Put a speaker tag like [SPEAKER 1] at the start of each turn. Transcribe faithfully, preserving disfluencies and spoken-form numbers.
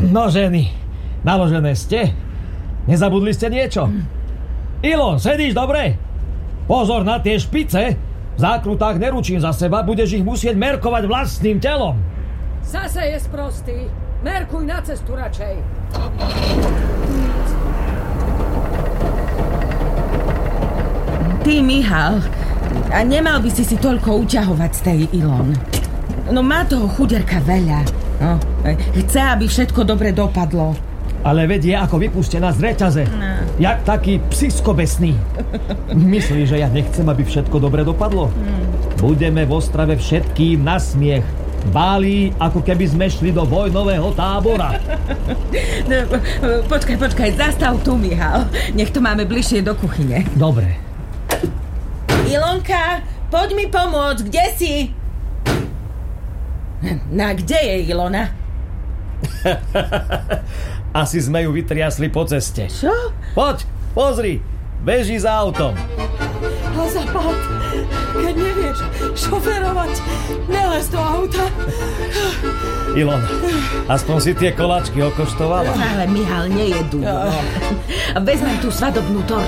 [SPEAKER 1] No ženy, naložené ste? Nezabudli ste niečo? Ilon, sedíš dobre? Pozor na tie špice. V zákrutách neručím za seba, budeš ich musieť merkovať vlastným telom.
[SPEAKER 2] Zase je sprostý. Merkuj na cestu radšej.
[SPEAKER 3] Ty, Michal, a nemal by si si toľko uťahovať z tej Ilon. No má toho chuderka veľa. No, chce, aby všetko dobre dopadlo.
[SPEAKER 1] Ale vedie ako vypustená z reťaze. No. Jak taký psiskobesný. Myslíš, že ja nechcem, aby všetko dobre dopadlo? Mm. Budeme v Ostrave všetkým na smiech. Báli, ako keby sme šli do vojnového tábora.
[SPEAKER 3] No, počkaj, počkaj, zastav tu, Michal. Nech to máme bližšie do kuchyne.
[SPEAKER 1] Dobre.
[SPEAKER 3] Ilonka, poď mi pomôcť, kde si? Na kde je Ilona?
[SPEAKER 1] Asi sme ju vytriasli po ceste.
[SPEAKER 3] Čo?
[SPEAKER 1] Poď, pozri, beží za autom.
[SPEAKER 2] A zapad, keď nevieš šoferovať, nelez do auta.
[SPEAKER 1] Ilona, aspoň si tie koláčky okoštovala.
[SPEAKER 3] Ale Michal, nejedú. No. Vezmem tú svadobnú tortu.